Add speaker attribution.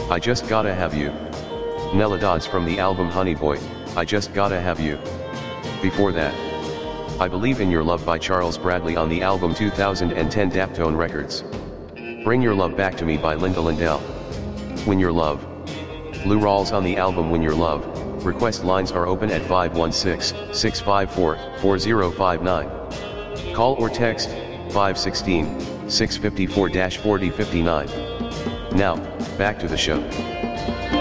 Speaker 1: I Just Gotta Have You. Nella Dodds from the album Honey Boy, I Just Gotta Have You. Before that, I Believe in Your Love by Charles Bradley on the album 2010 Daptone Records. Bring Your Love Back to Me by Linda Lindell. When Your Love. Lou Rawls on the album When Your Love. Request lines are open at 516-654-4059. Call or text 516-654-4059. Now, back to the show.